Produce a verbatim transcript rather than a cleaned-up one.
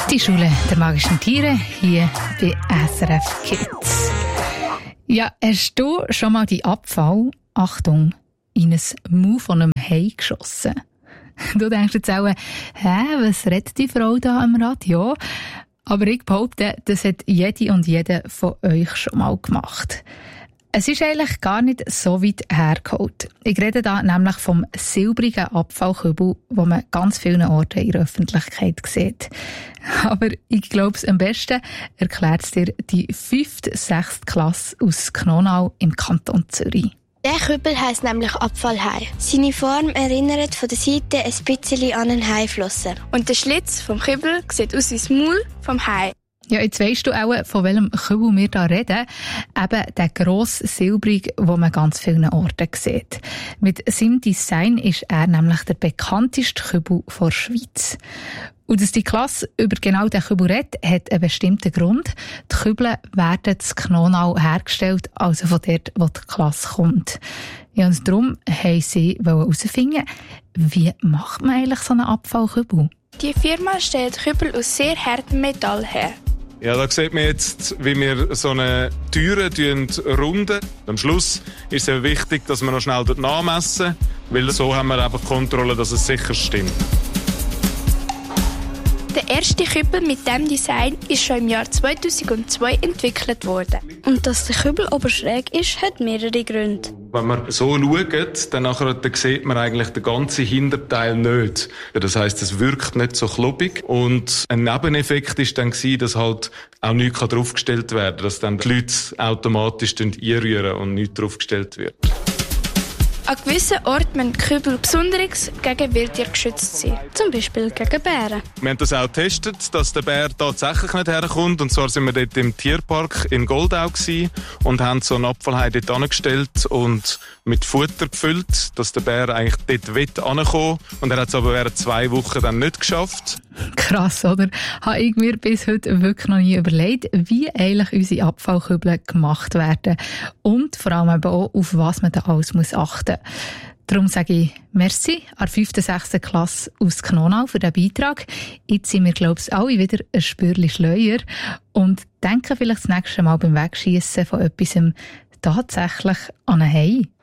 Die Schule der magischen Tiere hier bei S R F Kids. Ja, hast du schon mal die Abfall, Achtung, in ein Maul von einem Hai geschossen? Du denkst jetzt auch, hä, was redet die Frau da am Radio? Aber ich behaupte, das hat jede und jeder von euch schon mal gemacht. Es ist eigentlich gar nicht so weit hergeholt. Ich rede da nämlich vom silbrigen Abfallkübel, wo man ganz vielen Orten in der Öffentlichkeit sieht. Aber ich glaube, am besten erklärt es dir die fünfte, sechste Klasse aus Knonau im Kanton Zürich. Der Kübel heisst nämlich Abfallhai. Seine Form erinnert von der Seite ein bisschen an einen Haiflosse. Und der Schlitz vom Kübel sieht aus wie das Maul vom Hai. Ja, jetzt weisst du auch, von welchem Kübel wir hier reden. Eben der grosse Silbrig, den man ganz vielen Orten sieht. Mit seinem Design ist er nämlich der bekannteste Kübel der Schweiz. Und dass die Klasse über genau diesen Kübel redet, hat einen bestimmten Grund. Die Kübel werden in Knonau hergestellt, also von dort, wo die Klasse kommt. Ja, und darum wollten sie herausfinden, wie macht man eigentlich so einen Abfallkübel? Die Firma stellt Kübel aus sehr hartem Metall her. Ja, da sieht man jetzt, wie wir so eine Türe runden. Am Schluss ist es wichtig, dass wir noch schnell dort nachmessen, weil so haben wir einfach Kontrolle, dass es sicher stimmt. Der erste Kübel mit diesem Design ist schon im Jahr zweitausendzwei entwickelt worden. Und dass der Kübel oben schräg ist, hat mehrere Gründe. Wenn man so schaut, dann, nachher, dann sieht man eigentlich den ganzen Hinterteil nicht. Das heisst, es wirkt nicht so klobig. Und ein Nebeneffekt ist dann gewesen, dass halt auch nichts draufgestellt werden kann, dass dann die Leute automatisch einrühren und nichts draufgestellt wird. An gewissen Orten müssen die Kübel besonders gegen Wildtiere geschützt sein. Zum Beispiel gegen Bären. Wir haben das auch getestet, dass der Bär tatsächlich nicht herkommt. Und zwar sind wir dort im Tierpark in Goldau gewesen und haben so einen Abfallhai dort angestellt und mit Futter gefüllt, dass der Bär eigentlich dort will ankommen. Und er hat es aber während zwei Wochen dann nicht geschafft. Krass, oder? Habe ich mir bis heute wirklich noch nie überlegt, wie eigentlich unsere Abfallkübel gemacht werden. Und vor allem eben auch, auf was man da alles muss achten muss. Darum sage ich merci an der fünften, sechsten Klasse aus Knonau für diesen Beitrag. Jetzt sind wir, glaube ich, alle wieder ein Spürchen schleuer und denken vielleicht das nächste Mal beim Wegschiessen von etwas tatsächlich an einen Hai.